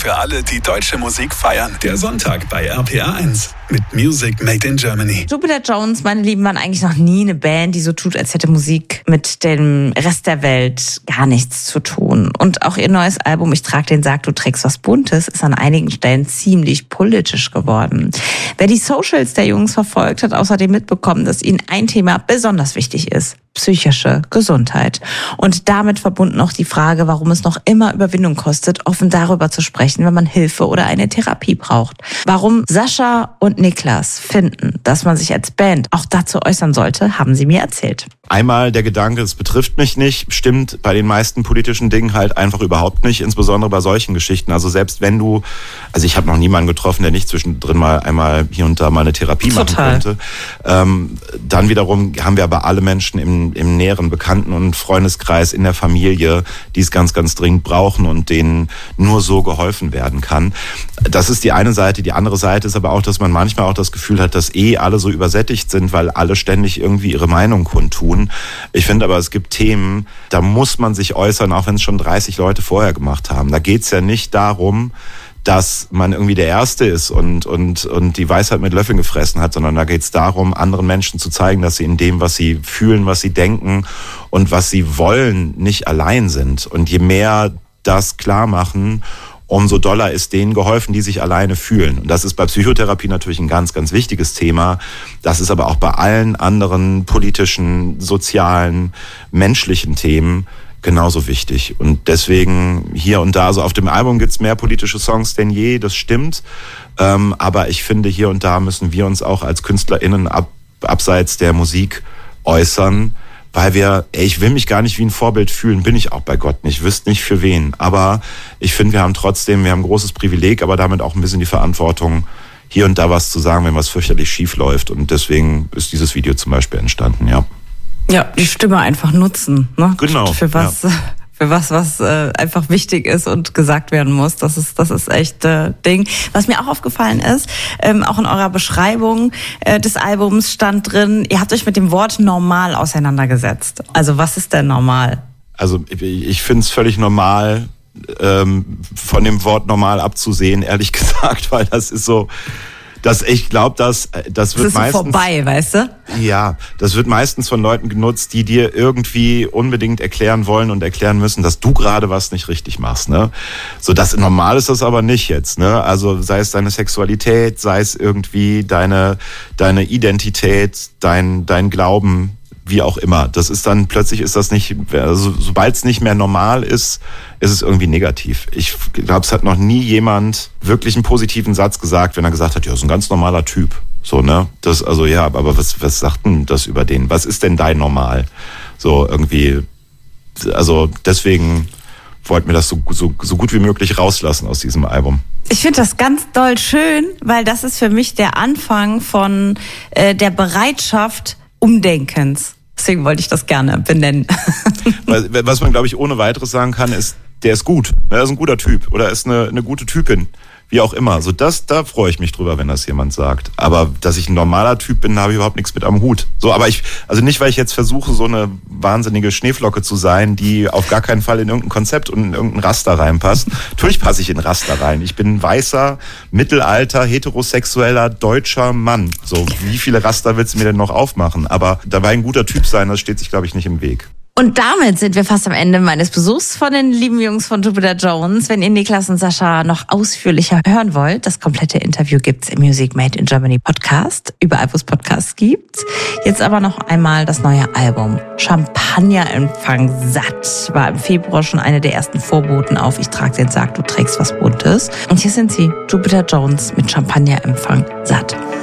für alle, die deutsche Musik feiern. Der Sonntag bei RPA 1 mit Music Made in Germany. Jupiter Jones, meine Lieben, waren eigentlich noch nie eine Band, die so tut, als hätte Musik mit dem Rest der Welt gar nichts zu tun. Und auch ihr neues Album Ich trag den Sarg, du trägst was Buntes ist an einigen Stellen ziemlich politisch geworden. Wer die Socials der Jungs verfolgt, hat außerdem mitbekommen, dass ihnen ein Thema besonders wichtig ist: psychische Gesundheit. Und damit verbunden auch die Frage, warum es noch immer Überwindung kostet, offen darüber zu sprechen, wenn man Hilfe oder eine Therapie braucht. Warum Sascha und Niklas finden, dass man sich als Band auch dazu äußern sollte, haben sie mir erzählt. Einmal der Gedanke, es betrifft mich nicht, stimmt bei den meisten politischen Dingen halt einfach überhaupt nicht, insbesondere bei solchen Geschichten. Also selbst wenn ich habe noch niemanden getroffen, der nicht zwischendrin mal einmal hier und da mal eine Therapie machen könnte. Dann wiederum haben wir aber alle Menschen im näheren Bekannten- und Freundeskreis, in der Familie, die es ganz, ganz dringend brauchen und denen nur so geholfen werden kann. Das ist die eine Seite. Die andere Seite ist aber auch, dass man manchmal auch das Gefühl hat, dass alle so übersättigt sind, weil alle ständig irgendwie ihre Meinung kundtun. Ich finde aber, es gibt Themen, da muss man sich äußern, auch wenn es schon 30 Leute vorher gemacht haben. Da geht es ja nicht darum, dass man irgendwie der Erste ist und die Weisheit mit Löffeln gefressen hat, sondern da geht es darum, anderen Menschen zu zeigen, dass sie in dem, was sie fühlen, was sie denken und was sie wollen, nicht allein sind. Und je mehr das klar machen, umso doller ist denen geholfen, die sich alleine fühlen. Und das ist bei Psychotherapie natürlich ein ganz, ganz wichtiges Thema. Das ist aber auch bei allen anderen politischen, sozialen, menschlichen Themen genauso wichtig. Und deswegen hier und da, also auf dem Album gibt's mehr politische Songs denn je, das stimmt. Aber ich finde, hier und da müssen wir uns auch als KünstlerInnen abseits der Musik äußern, weil ich will mich gar nicht wie ein Vorbild fühlen, bin ich auch bei Gott nicht, wüsste nicht für wen. Aber ich finde, wir haben ein großes Privileg, aber damit auch ein bisschen die Verantwortung, hier und da was zu sagen, wenn was fürchterlich schief läuft. Und deswegen ist dieses Video zum Beispiel entstanden, ja. Ja, die Stimme einfach nutzen, ne? Genau. Für was einfach wichtig ist und gesagt werden muss. Das ist echt Ding. Was mir auch aufgefallen ist, auch in eurer Beschreibung des Albums stand drin, ihr habt euch mit dem Wort normal auseinandergesetzt. Also was ist denn normal? Also ich finde es völlig normal, von dem Wort normal abzusehen, ehrlich gesagt, weil das ist so... Ich glaube, das wird meistens... Das ist vorbei, weißt du? Ja, das wird meistens von Leuten genutzt, die dir irgendwie unbedingt erklären wollen und erklären müssen, dass du gerade was nicht richtig machst, ne? So, das normal ist das aber nicht jetzt, ne? Also sei es deine Sexualität, sei es irgendwie deine Identität, dein Glauben, wie auch immer. Das ist dann, plötzlich ist das nicht, also sobald es nicht mehr normal ist, ist es irgendwie negativ. Ich glaube, es hat noch nie jemand wirklich einen positiven Satz gesagt, wenn er gesagt hat, ja, ist ein ganz normaler Typ. So, ne? Aber was sagt denn das über den? Was ist denn dein Normal? So, irgendwie, also deswegen wollten wir das so gut wie möglich rauslassen aus diesem Album. Ich finde das ganz doll schön, weil das ist für mich der Anfang von der Bereitschaft Umdenkens. Deswegen wollte ich das gerne benennen. Was man, glaube ich, ohne weiteres sagen kann, ist, der ist gut. Er ist ein guter Typ oder er ist eine gute Typin. Wie auch immer. So da freue ich mich drüber, wenn das jemand sagt. Aber dass ich ein normaler Typ bin, da habe ich überhaupt nichts mit am Hut. So, aber also nicht, weil ich jetzt versuche, so eine wahnsinnige Schneeflocke zu sein, die auf gar keinen Fall in irgendein Konzept und in irgendein Raster reinpasst. Natürlich passe ich in Raster rein. Ich bin ein weißer, mittelalter, heterosexueller, deutscher Mann. So, wie viele Raster willst du mir denn noch aufmachen? Aber dabei ein guter Typ sein, das steht sich, glaube ich, nicht im Weg. Und damit sind wir fast am Ende meines Besuchs von den lieben Jungs von Jupiter Jones. Wenn ihr Niklas und Sascha noch ausführlicher hören wollt, das komplette Interview gibt's im Music Made in Germany Podcast, überall wo es Podcasts gibt. Jetzt aber noch einmal das neue Album. Champagnerempfang satt war im Februar schon eine der ersten Vorboten auf Ich trag den Sarg, du trägst was Buntes. Und hier sind sie, Jupiter Jones mit Champagnerempfang satt.